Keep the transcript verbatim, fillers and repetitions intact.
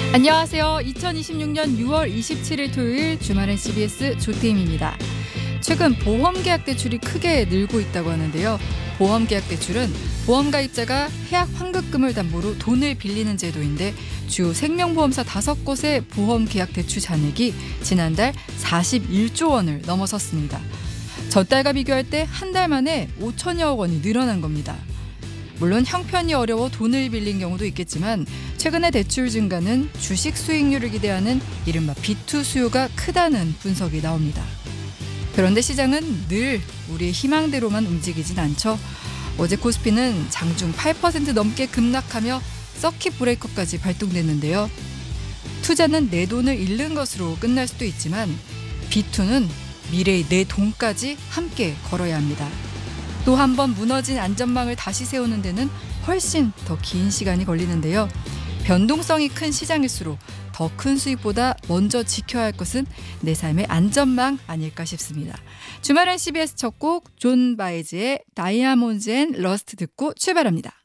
안녕하세요. 이천이십육년 유월 이십칠일 토요일 주말엔 씨비에스 조태임입니다. 최근 보험계약 대출이 크게 늘고 있다고 하는데요. 보험계약 대출은 보험가입자가 해약 환급금을 담보로 돈을 빌리는 제도인데 주 생명보험사 다섯 곳의 보험계약 대출 잔액이 지난달 사십일조 원을 넘어섰습니다. 전달과 비교할 때 한 달 만에 오천여억 원이 늘어난 겁니다. 물론 형편이 어려워 돈을 빌린 경우도 있겠지만 최근의 대출 증가는 주식 수익률을 기대하는 이른바 비투 수요가 크다는 분석이 나옵니다. 그런데 시장은 늘 우리의 희망대로만 움직이진 않죠. 어제 코스피는 장중 팔 퍼센트 넘게 급락하며 서킷 브레이커까지 발동됐는데요. 투자는 내 돈을 잃는 것으로 끝날 수도 있지만 비투는 미래의 내 돈까지 함께 걸어야 합니다. 또 한 번 무너진 안전망을 다시 세우는 데는 훨씬 더 긴 시간이 걸리는데요. 변동성이 큰 시장일수록 더 큰 수익보다 먼저 지켜야 할 것은 내 삶의 안전망 아닐까 싶습니다. 주말엔 씨비에스 첫 곡 존 바이즈의 다이아몬드 앤 러스트 듣고 출발합니다.